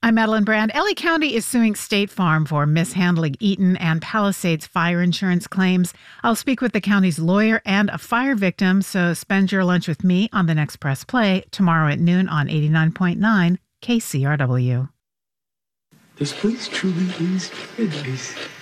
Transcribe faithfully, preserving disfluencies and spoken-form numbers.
I'm Madeline Brand. L A County is suing State Farm for mishandling Eaton and Palisades fire insurance claims. I'll speak with the county's lawyer and a fire victim, so spend your lunch with me on the next Press Play tomorrow at noon on eighty-nine point nine K C R W. This place truly is paradise.